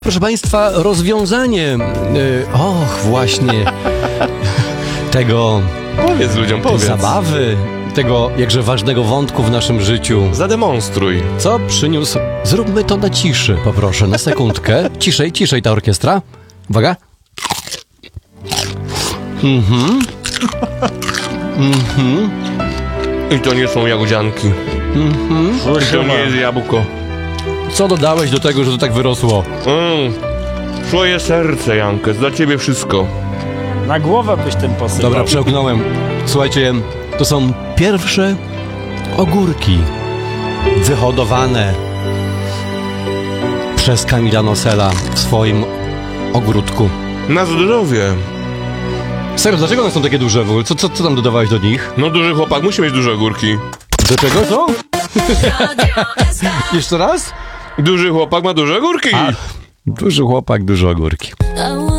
Proszę Państwa, rozwiązanie, właśnie, tego... Powiedz ludziom, tej zabawy, tego jakże ważnego wątku w naszym życiu. Zademonstruj. Co przyniósł? Zróbmy to na ciszy, poproszę, na sekundkę. Ciszej ta orkiestra. Uwaga. I to nie są jagodzianki. I to nie jest jabłko. Co dodałeś do tego, że to tak wyrosło? Twoje serce, Jankes, dla ciebie wszystko. Na głowę byś tym posypał. Dobra, przełknąłem. Słuchajcie, to są pierwsze ogórki wyhodowane przez Kamila Nosela w swoim ogródku. Na zdrowie. Serio, dlaczego one są takie duże w ogóle? Co tam dodawałeś do nich? No duży chłopak musi mieć duże ogórki. Do czego co? Jeszcze raz? Duży chłopak ma duże ogórki. Duży chłopak, duże ogórki.